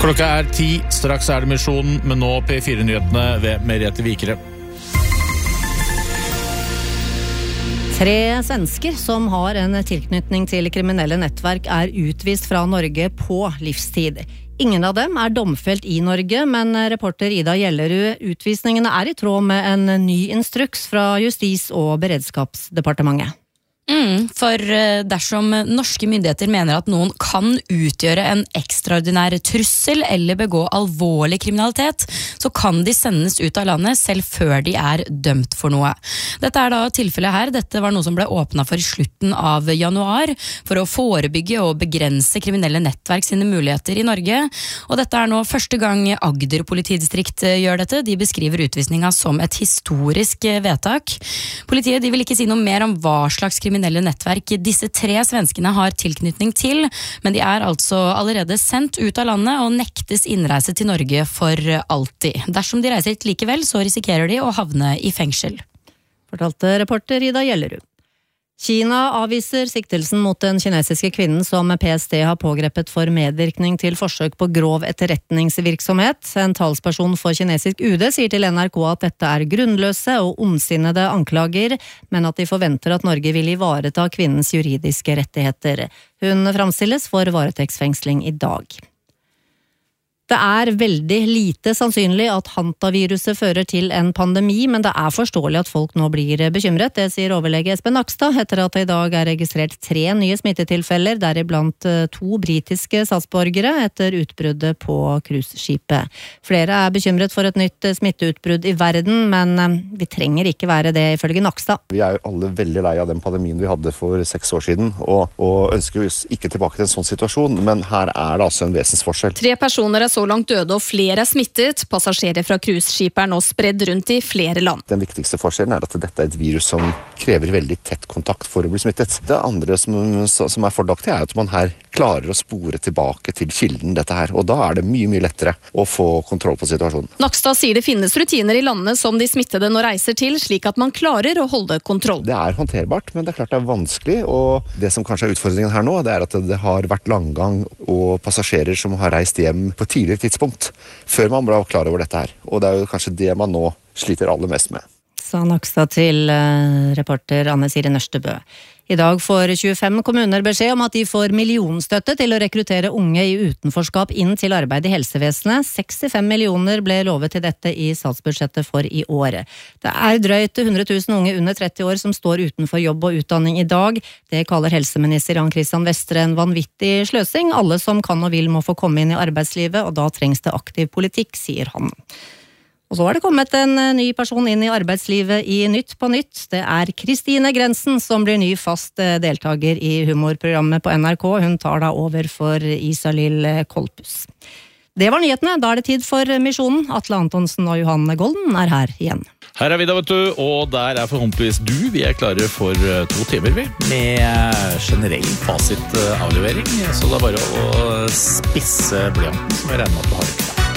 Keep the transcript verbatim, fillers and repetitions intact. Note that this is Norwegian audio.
Klokka er ti, straks er det misjonen, men nå P fire-nyhetene ved Merete Vikere. Tre svensker som har en tilknytning til kriminelle nettverk er utvist fra Norge på livstid. Ingen av dem er domfelt i Norge, men reporter Ida Gjellerud, utvisningene er i tråd med en ny instruks fra Justis- og beredskapsdepartementet. Mm, for dersom norske myndigheter mener at noen kan utgjøre en ekstraordinær trussel eller begå alvorlig kriminalitet, så kan de sendes ut av landet selv før de er dømt for noe. Dette er da tilfellet her. Dette var noe som ble åpnet for i slutten av januar for å forebygge og begrense kriminelle nettverk sine muligheter i Norge. Og dette er nå første gang Agder politidistrikt gjør dette. De beskriver utvisninga som et historisk vedtak. Politiet de vil ikke si noe mer om hva slags kriminelle kriminelle nettverk disse tre svenskene har tilknytning til, men de er altså allerede sendt ut av landet og nektes innreise til Norge for alltid. Dersom de reiser hit likevel, så risikerer de å havne i fengsel. Fortalte reporter Ida Gjellerud. Kina avviser siktelsen mot den kinesiske kvinnen som P S T har pågrepet for medvirkning til forsøk på grov etterretningsvirksomhet. En talsperson for kinesisk U D sier til N R K at dette er grunnløse og ondsinnede anklager, men at de forventer at Norge vil ivareta kvinnens juridiske rettigheter. Hun framstilles for varetektsfengsling i dag. Det er veldig lite sannsynlig at hantaviruset fører til en pandemi, men det er forståelig at folk nå blir bekymret. Det sier overlege Espen Nakstad etter at det i dag er registrert tre nye smittetilfeller, deriblant to britiske statsborgere etter utbruddet på cruiseskipet. Flere er bekymret for et nytt smitteutbrudd i verden, men vi trenger ikke være det ifølge Nakstad. Vi er jo alle veldig lei av den pandemien vi hadde for seks år siden, og, og ønsker oss ikke tilbake til en sånn situasjon, men her er det altså en vesensforskjell. Tre personer er så langt døde og flere er smittet. Passasjerer fra cruiseskipet er nå spredd rundt i flere land. Den viktigste forskjellen er at dette er et virus som krever veldig tett kontakt for å bli smittet. Det andre som, som er fordaktig er at man her klarer å spore tilbake til kilden dette her, og da er det mye, mye lettere å få kontroll på situasjonen. Nakstad sier det finnes rutiner i landene som de smittede nå reiser til, slik at man klarer å holde kontroll. Det er håndterbart, men det er klart det er vanskelig, og det som kanskje er utfordringen her nå, det er at det har vært langgang og passasjerer som har reist hjem på et tidligere tidspunkt, før man ble klar over dette her. Og det er jo kanskje det man nå sliter aller mest med. Sa Nakstad til reporter Anne Siri Nørstebø. I dag får tjuefem kommuner beskjed om at de får millionstøtte til å rekruttere unge i utenforskap inn til arbeid i helsevesenet. sekstifem millioner ble lovet til dette i statsbudsjettet for i år. Det er drøyt hundre tusen unge under tretti år som står utenfor jobb og utdanning i dag. Det kaller helseminister Jan Christian Vestre en vanvittig sløsing. Alle som kan og vil må få komme inn i arbeidslivet, og da trengs det aktiv politikk, sier han. Og så har det kommet en ny person inn i arbeidslivet i Nytt på Nytt. Det er Kristine Grensen som blir ny fast deltager i humorprogrammet på N R K. Hun tar da over for Isalill Kolpus. Det var nyhetene. Da er det tid for misjonen. Atle Antonsen og Johan Golden er her igjen. Her er vi da, vet du, og der er forhåpentligvis du. Vi er klare for to timer, vi, med generell fasitavlevering. Så det er bare å spisse blyanten, som jeg regner med at du har.